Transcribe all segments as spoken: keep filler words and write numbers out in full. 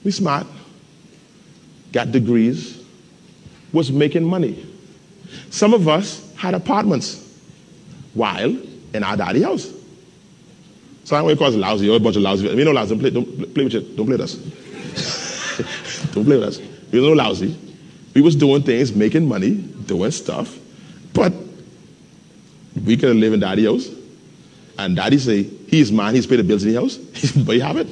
We smart, got degrees, was making money. Some of us had apartments while in our daddy house. So I don't want to call us lousy, or a bunch of lousy. We know lousy. Don't play, don't play with you. Don't play with us. Don't play with us. We were no lousy. We was doing things, making money, doing stuff, but we could have lived in daddy house. And daddy say, he's man, he's paid the bills in the house. But you have it.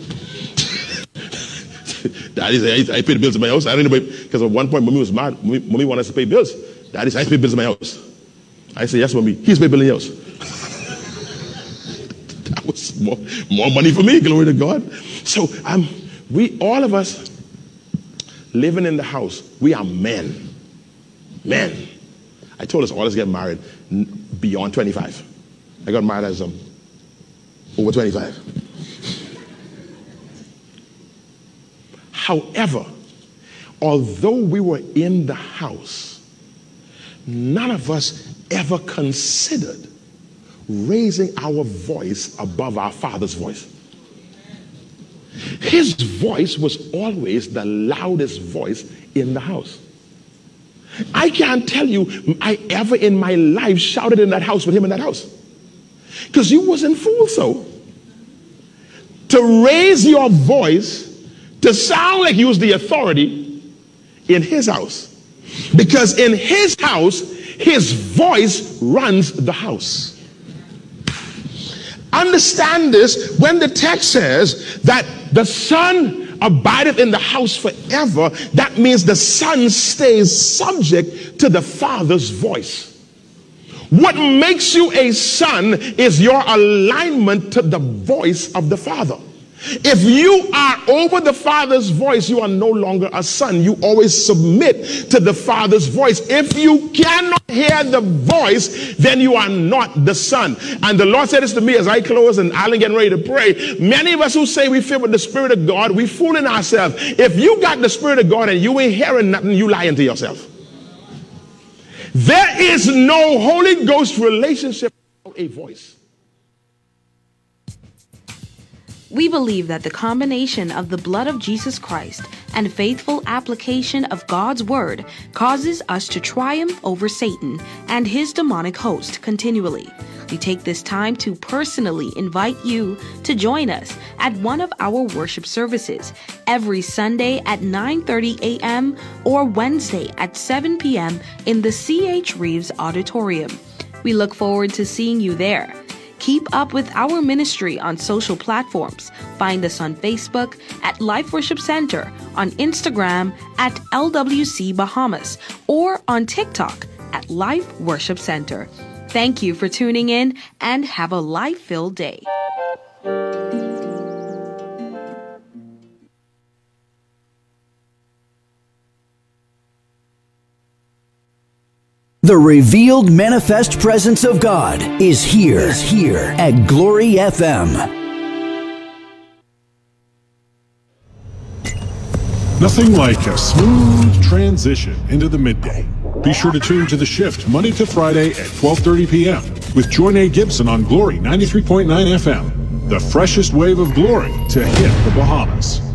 Daddy say, I, I pay the bills in my house. I don't know, because at one point, mommy was mad. Mommy, mommy wanted us to pay bills. Daddy said, I pay bills in my house. I say, yes, mommy, he's paid bills in the house. That was more, more money for me, glory to God. So um, we, all of us living in the house, we are men. Men. I told us all of us get married beyond twenty-five. I got married as um, over twenty-five. However, although we were in the house, none of us ever considered raising our voice above our Father's voice. His voice was always the loudest voice in the house. I can't tell you I ever in my life shouted in that house with him in that house. Because you wasn't fooled so. To raise your voice to sound like you was the authority in his house. Because in his house, his voice runs the house. Understand this, when the text says that the Son abideth in the house forever, that means the Son stays subject to the Father's voice. What makes you a son is your alignment to the voice of the Father. If you are over the Father's voice, you are no longer a son. You always submit to the Father's voice. If you cannot hear the voice, then you are not the son. And the Lord said this to me as I close and Alan getting ready to pray. Many of us who say we filled with the Spirit of God, we fooling ourselves. If you got the Spirit of God and you ain't hearing nothing, you lying to yourself. There is no Holy Ghost relationship without a voice. We believe that the combination of the blood of Jesus Christ and faithful application of God's word causes us to triumph over Satan and his demonic host continually. We take this time to personally invite you to join us at one of our worship services every Sunday at nine thirty a.m. or Wednesday at seven p.m. in the C H Reeves Auditorium. We look forward to seeing you there. Keep up with our ministry on social platforms. Find us on Facebook at Life Worship Center, on Instagram at L W C Bahamas, or on TikTok at Life Worship Center. Thank you for tuning in and have a life-filled day. The revealed manifest presence of God is here, is here at Glory F M. Nothing like a smooth transition into the midday. Be sure to tune to The Shift Monday to Friday at twelve thirty p.m. with Jornay Gibson on Glory ninety-three point nine F M. The freshest wave of glory to hit the Bahamas.